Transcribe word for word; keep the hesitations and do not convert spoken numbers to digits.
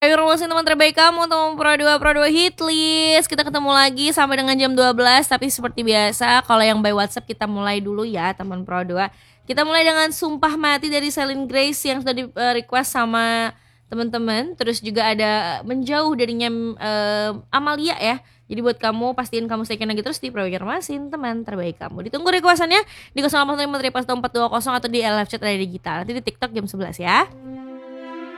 Informasi teman terbaik kamu, teman Pro dua Pro dua Hitlist. Kita ketemu lagi sampai dengan jam dua belas. Tapi seperti biasa, kalau yang by WhatsApp kita mulai dulu ya teman Pro dua. Kita mulai dengan Sumpah Mati dari Celine Grace yang sudah di uh, request sama teman-teman. Terus juga ada Menjauh darinya uh, Amalia ya. Jadi buat kamu, pastiin kamu stay lagi terus di Program Masin, teman terbaik kamu. Ditunggu requestannya di nol delapan lima tiga empat dua nol atau di Live Chat Radio Digital. Nanti di TikTok jam sebelas ya.